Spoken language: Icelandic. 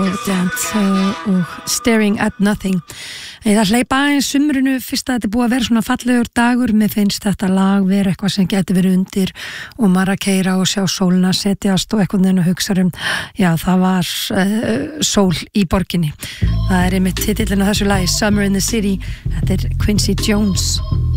og Staring at Nothing. Það hleypa aðeins sumrinu fyrst að þetta er búið að vera svona fallegur dagur. Mér finnst þetta lag vera eitthvað sem getur verið undir og maður að keyra og sjá sólina setjast og eitthvað og hugsa já, það var sól í borginni. Það einmitt titillinn á þessu lagi, Summer in the City. Þetta er Quincy Jones.